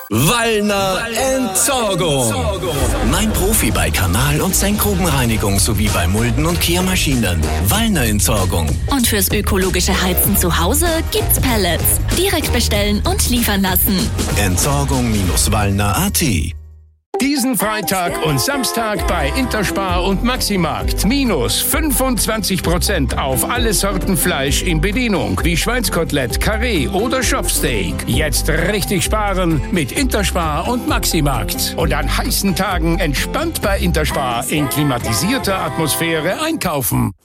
Wallner Entsorgung. Mein Profi bei Kanal- und Senkgrubenreinigung sowie bei Mulden- und Kehrmaschinen. Wallner Entsorgung. Und fürs ökologische Heizen zu Hause gibt's Pellets. Direkt bestellen und liefern lassen. Entsorgung-wallner.at. Diesen Freitag und Samstag bei Interspar und Maximarkt minus 25% auf alle Sorten Fleisch in Bedienung, wie Schweinskotelett, Karree oder Schopfsteak. Jetzt richtig sparen mit Interspar und Maximarkt. Und an heißen Tagen entspannt bei Interspar in klimatisierter Atmosphäre einkaufen.